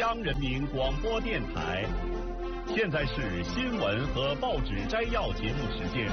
央人民广播电台。现在是新闻和报纸摘要节目时间。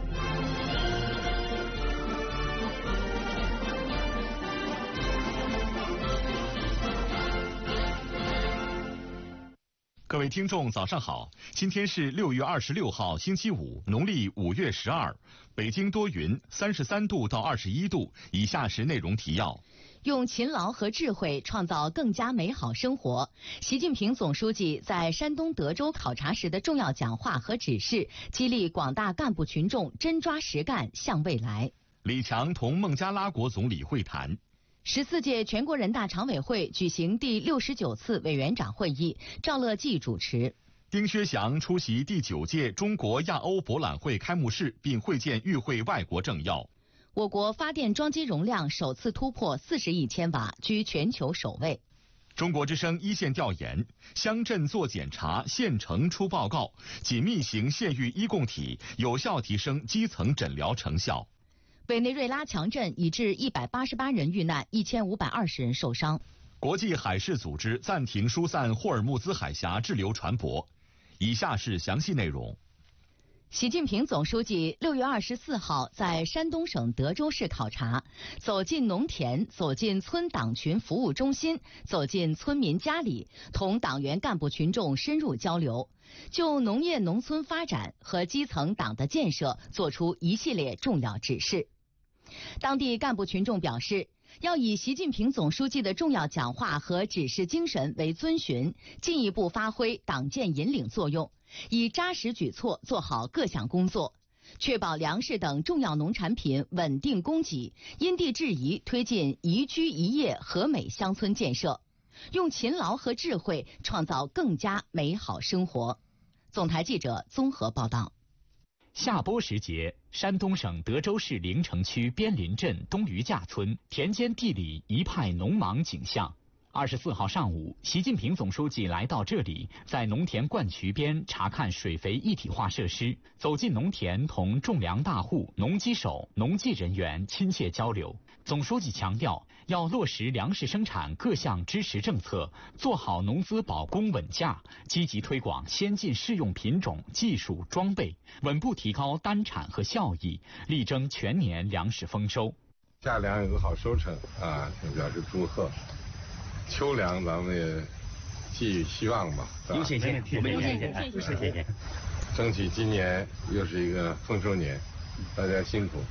各位听众，早上好！今天是6月26号，星期五，农历5月12。北京多云，33度到21度。以下是内容提要： 用勤劳和智慧创造更加美好生活。习近平总书记在山东德州考察时的重要讲话和指示，激励广大干部群众真抓实干向未来。 李强同孟加拉国总理会谈。 14届全国人大常委会举行第69次委员长会议，赵乐际主持。 丁薛祥出席第9届中国亚欧博览会开幕式，并会见与会外国政要。 我国发电装机容量首次突破40亿千瓦，居全球首位。 中国之声一线调研：乡镇做检查，县城出报告，紧密型县域医共体有效提升基层诊疗成效。 委内瑞拉强震已致188人遇难，1520人受伤。 国际海事组织暂停疏散霍尔木兹海峡滞留船舶。以下是详细内容。 习近平总书记6月24号在山东省德州市考察，走进农田，走进村党群服务中心，走进村民家里，同党员干部群众深入交流，就农业农村发展和基层党的建设作出一系列重要指示。当地干部群众表示，要以习近平总书记的重要讲话和指示精神为遵循，进一步发挥党建引领作用，以扎实举措做好各项工作，确保粮食等重要农产品稳定供给，因地制宜推进宜居宜业和美乡村建设，用勤劳和智慧创造更加美好生活。总台记者综合报道。 下播时节，山东省德州市临城区边林镇东余架村田间地里一派农忙景象。24号上午，习近平总书记来到这里，在农田灌渠边查看水肥一体化设施，走进农田，同种粮大户、农机手、农技人员亲切交流。总书记强调，要落实粮食生产各项支持政策，做好农资保供稳价，积极推广先进适用品种、技术、装备，稳步提高单产和效益，力争全年粮食丰收。 夏粮有个好收成啊，表示祝贺。秋粮咱们也寄予希望吧， 有信心，我们有信心，谢谢。 争取今年又是一个丰收年，大家辛苦。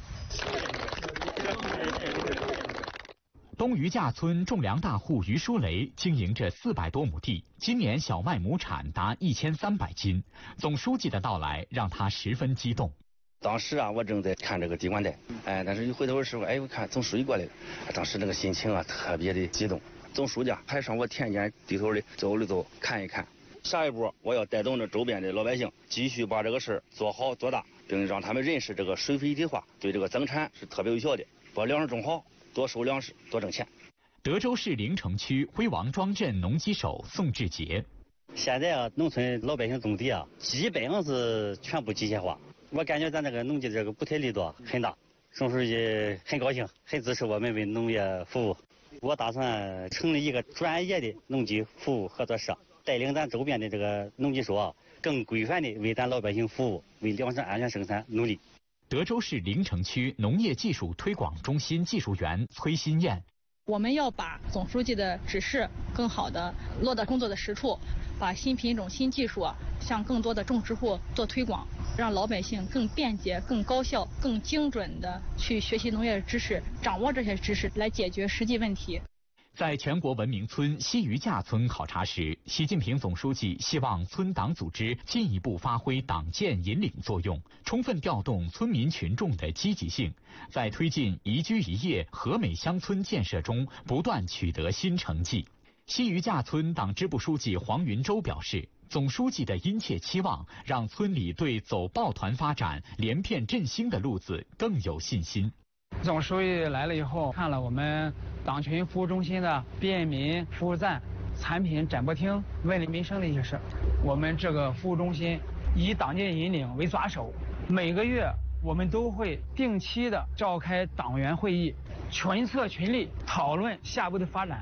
东余架村种粮大户于书雷经营着400多亩地，今年小麦亩产达1300斤。总书记的到来让他十分激动。 当时啊，我正在看这个地管带，但是一回头的时候，我看总书记过来了，当时那个心情啊特别的激动。总书记还上我田间地头里走了走，看一看。下一步我要带动着周边的老百姓，继续把这个事做好做大，并让他们认识这个水肥一体化对这个增产是特别有效的。把粮食种好，多收粮食，多挣钱。 德州市临城区辉王庄镇农机手宋志杰： 现在啊，农村老百姓种地啊，基本上是全部机械化。我感觉咱这个农机这个补贴力度很大，总书记很高兴，很支持我们为农业服务。我打算成立一个专业的农机服务合作社，带领咱周边的这个农机手啊，更规范的为咱老百姓服务，为粮食安全生产努力。 德州市临城区农业技术推广中心技术员崔新燕： 我们要把总书记的指示更好的落到工作的实处，把新品种、新技术向更多的种植户做推广，让老百姓更便捷、更高效、更精准的去学习农业知识，掌握这些知识来解决实际问题。 在全国文明村西余架村考察时，习近平总书记希望村党组织进一步发挥党建引领作用，充分调动村民群众的积极性，在推进宜居宜业和美乡村建设中不断取得新成绩。西余架村党支部书记黄云洲表示，总书记的殷切期望让村里对走抱团发展、连片振兴的路子更有信心。 总书记来了以后，看了我们党群服务中心的便民服务站、产品展播厅、问理民生的一些事。我们这个服务中心以党建引领为抓手，每个月我们都会定期的召开党员会议，群策群力讨论下一步的发展。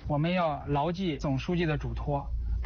我们要牢记总书记的嘱托，